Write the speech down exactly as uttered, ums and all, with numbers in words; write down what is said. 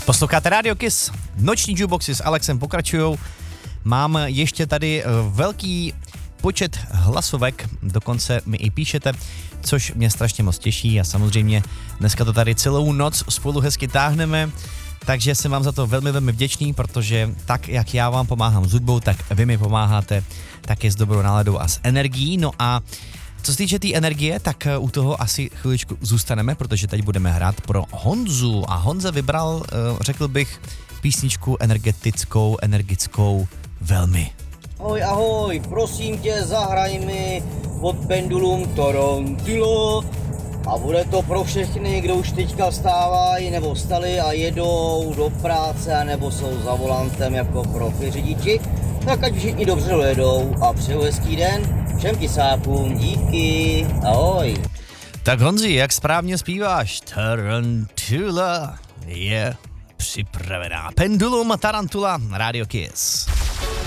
Posloucháte Radio Kiss, noční jukeboxy s Alexem pokračujou. Mám ještě tady velký počet hlasovek, dokonce mi i píšete, což mě strašně moc těší a samozřejmě dneska to tady celou noc spolu hezky táhneme, takže jsem vám za to velmi, velmi vděčný, protože tak, jak já vám pomáhám s hudbou, tak vy mi pomáháte také s dobrou náladou a s energií. No a co se týče té tý energie, tak u toho asi chviličku zůstaneme, protože teď budeme hrát pro Honzu a Honza vybral, řekl bych, písničku energetickou, energickou velmi. Ahoj, ahoj, prosím tě, zahraj mi od Pendulum Tarantula a bude to pro všechny, kdo už teďka vstávají nebo vstali a jedou do práce nebo jsou za volantem jako profi řidiči, tak ať všichni dobře dojedou a přeju hezký den všem tisákům, díky, ahoj. Tak Honzi, jak správně zpíváš? Tarantula je připravená. Pendulum Tarantula, Radio Kiss.